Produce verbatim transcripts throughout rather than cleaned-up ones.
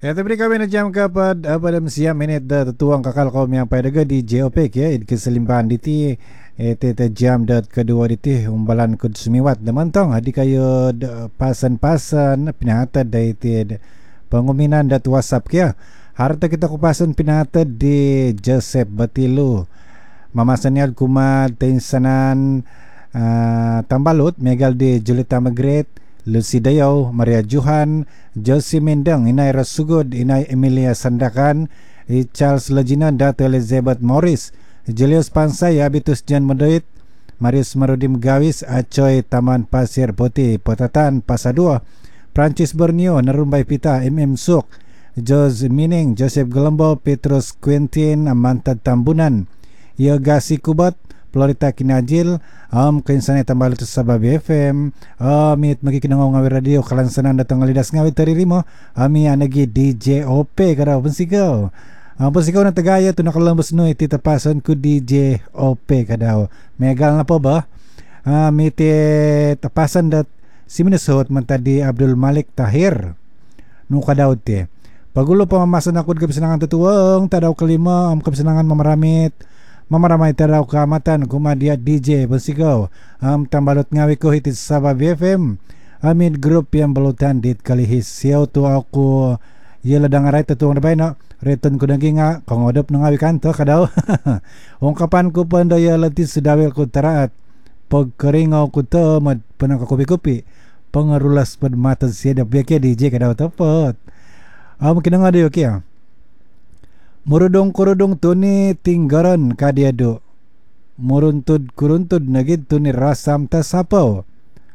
Ya, tapi kami na jam kapad apa dalam siam minit da tuang kakal kau yang pada di J O P K ya keselimpahan di ti eh tete jam dat kedua di ti umbalan kud sumiwat damantong hadi kayo pasan-pasan pinahata da ti penguminan dat WhatsApp kya harta kita kupasan pinahata di Joseph Batilu mamasan yad kumat tinsanan uh, Tambalut megal di Julita Magret Lucy Dayaw, Maria Johan, Josie Mendang, Inay Rasugod, Inay Emilia Sandakan, Charles Lagina, Dato Elizabeth Morris, Julius Pansay, Abitus Jan Medoit, Marius Marudim Gawis, Acoy Taman Pasir Putih, Potatan, Pasadua, Francis Borneo, Narumbay Pita, M M Suk, Jos Mining, Joseph Gelembo, Petrus Quintin, Amantad Tambunan, Yogasi Kubat, Florita Kinajil, Om Kinsanay Tambalut sa Babi F M, Amit magikinangaw ngawi radio kalansanan datang ngalidas ngawi taririmo, Ami anagi D J O P karaw pensigaw. Ang pensigaw na tagaya to nakalambos no iti tapasan ko D J O P kadaw. Megal na po ba? Amit tapasan dat si Minnesota man tadi Abdul Malik Tahir. No kadaw ti. Pagulo pa mamasan ako kabisanangan tutuwang tadaw kalima am kabisanangan mamaramit. Mamaramay taraw kamatan kumadia D J Bensigaw am Tambalot ngawi ko hitit sa Babi F M amin group yang balutan dit kalihis siyaw to ako yela dangaray tutuang nabay na reton ko naging nga kangodop ng ngawi kanto kadaw ungkapan ko pa nda yela tit sudawil ko taraat pagkaringaw ko to mad panang kakupi-kupi pangarulas pad mata siya da beke D J kadaw tapot am kinanga dayo kya Murudong-kurudong to ni tinggaran kadiado. Muruntud-kuruntud nagid to ni rasam tasapaw.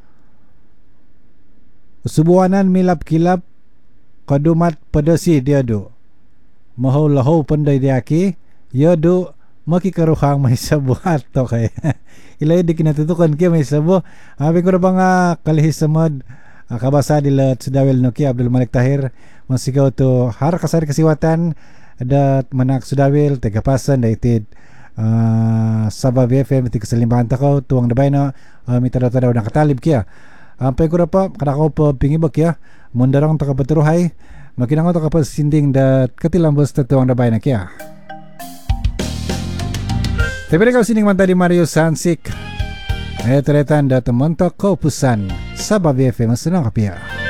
Subuanan milap-kilap kadumat padasi diado. Mahaw-lahaw panday diaki, yado makikaruhang may sabuhat to kay. Ilay di kinatutukan kaya may sabo. Habi ko na ba nga kalihisamad kabasa dila Sudawil Noki Abdul Malik Tahir masigaw to harakasari kasiwatan dat manak Sudawil tegapasan daitid uh, sa Babi F M ti kasalimbahan takaw tuwang nabay na uh, mitadaw daw nakatalib kya ampay ko na pa kanakaw pa pingibak kya mundarang takapaturuhay makinangaw takapasinding dat katilambos na tuwang nabay na kya tapi ikaw sining manta di Mario Sansik eto retan dat montok kaupusan sa Babi F M masunang kapya.